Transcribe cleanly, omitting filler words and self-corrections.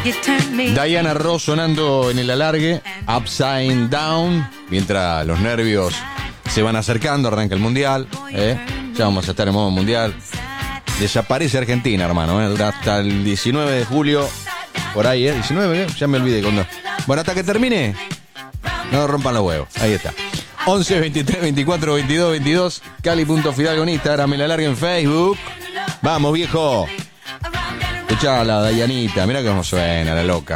Diana Ross sonando en el alargue, Upside Down, mientras los nervios se van acercando, arranca el mundial, ya vamos a estar en modo mundial. Desaparece Argentina, hermano, dura hasta el 19 de julio, por ahí, 19, ya me olvidé cuándo. Bueno, hasta que termine, no rompan los huevos, ahí está. 11 23 24 22 22, Cali.Fidalgo en Instagram, el alargue en Facebook. Vamos, viejo. Escuchá la Dayanita, mirá cómo suena la loca.